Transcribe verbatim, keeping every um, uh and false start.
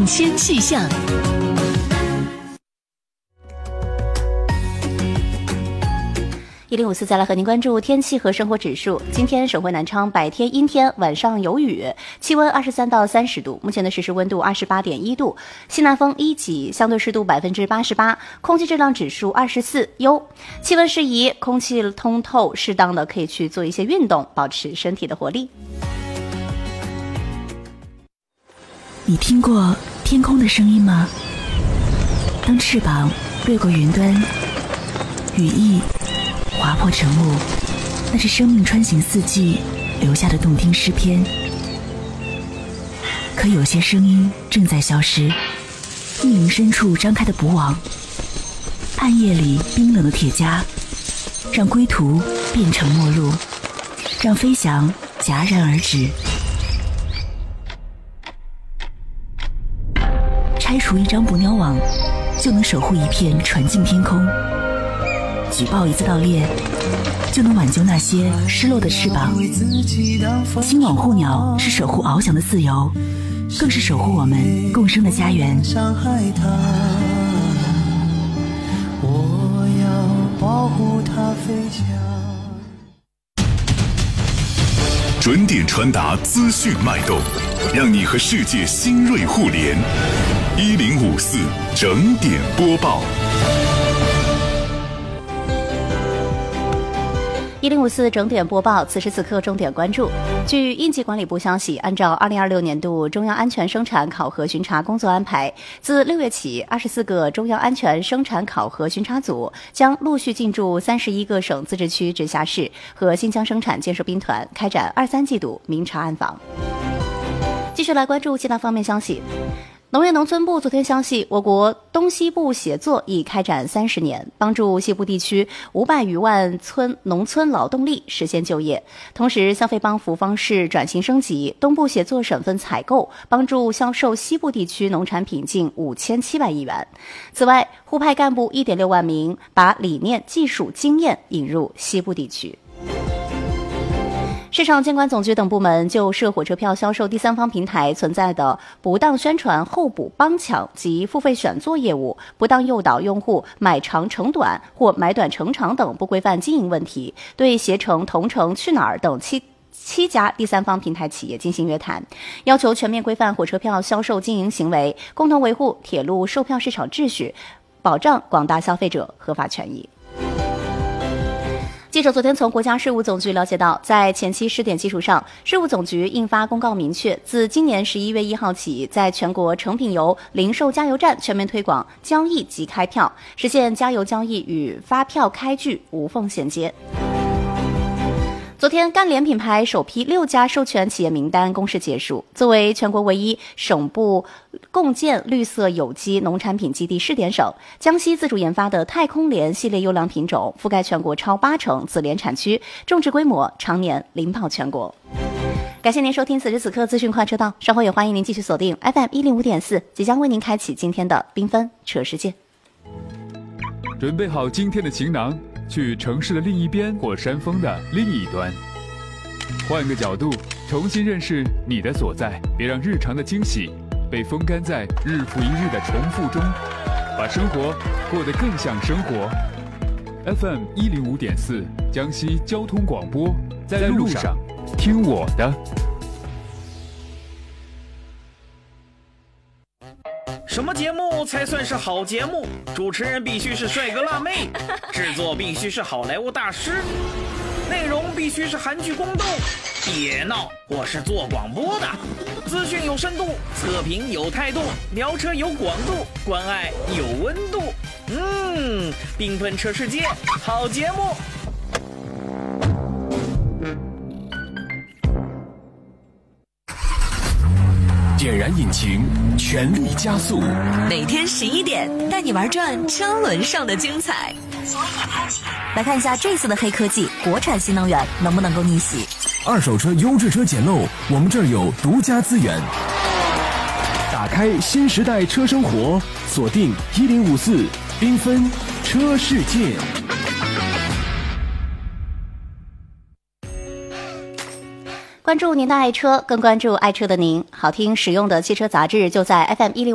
迁气象。一零五四再来和您关注天气和生活指数。今天省会南昌白天阴天，晚上有雨，气温二十三到三十度，目前的实时温度二十八点一度，西南风一级，相对湿度百分之八十八，空气质量指数二十四，优。气温适宜，空气通透，适当的可以去做一些运动，保持身体的活力。 你听过天空的声音吗？当翅膀掠过云端，羽翼划破晨雾，那是生命穿行四季留下的动听诗篇。可有些声音正在消失，密林深处张开的捕网，暗夜里冰冷的铁枷，让归途变成陌路，让飞翔戛然而止。拆除一张捕鸟网，就能守护一片纯净天空。举报一次盗猎，就能挽救那些失落的翅膀。新网护鸟是守护翱翔的自由，更是守护我们共生的家园。 我要保护它飞翔。 准点传达资讯脉动，让你和世界新锐互联。一零五四整点播报。 一零五四整点播报，此时此刻重点关注。据应急管理部消息，按照二零二六年度中央安全生产考核巡查工作安排，自六月起，二十四个中央安全生产考核巡查组将陆续进驻三十一个省自治区、直辖市和新疆生产建设兵团，开展二三季度明察暗访。继续来关注其他方面消息。农业农村部昨天消息，我国东西部协作已开展三十年，帮助西部地区五百余万村农村劳动力实现就业。同时，消费帮扶方式转型升级，东部协作省份采购，帮助销售西部地区农产品近五千七百亿元。此外，互派干部一点六万名，把理念、技术、经验引入西部地区。市场监管总局等部门就涉火车票销售第三方平台存在的不当宣传、候补帮抢及付费选座业务、不当诱导用户买长乘短或买短乘长等不规范经营问题，对携程、同程、去哪儿等七七家第三方平台企业进行约谈，要求全面规范火车票销售经营行为，共同维护铁路售票市场秩序，保障广大消费者合法权益。记者昨天从国家税务总局了解到，在前期试点基础上，税务总局印发公告明确，自今年十一月一号起，在全国成品油零售加油站全面推广交易即开票，实现加油交易与发票开具无缝衔接。昨天，赣联品牌首批六家授权企业名单公示结束。作为全国唯一省部共建绿色有机农产品基地试点省，江西自主研发的太空莲系列优良品种覆盖全国超八成紫莲产区，种植规模常年领跑全国。感谢您收听此时此刻资讯快车道，稍后也欢迎您继续锁定 F M 一零五点四，即将为您开启今天的缤纷车世界。 准备好今天的行囊，去城市的另一边或山峰的另一端，换个角度重新认识你的所在，别让日常的惊喜被风干在日复一日的重复中，把生活过得更像生活。 F M 一零五点四江西交通广播，在路上听我的。 什么节目才算是好节目？主持人必须是帅哥辣妹，制作必须是好莱坞大师，内容必须是韩剧宫斗。别闹，我是做广播的，资讯有深度，测评有态度，聊车有广度，关爱有温度。嗯，缤纷车世界，好节目。 点燃引擎，全力加速。 每天十一点，带你玩转车轮上的精彩。来看一下这次的黑科技，国产新能源能不能够逆袭？ 二手车优质车捡漏，我们这儿有独家资源。打开新时代车生活，锁定一零五四缤纷车世界。 关注您的爱车，更关注爱车的您。好听实用的汽车杂志就在 F M 一零。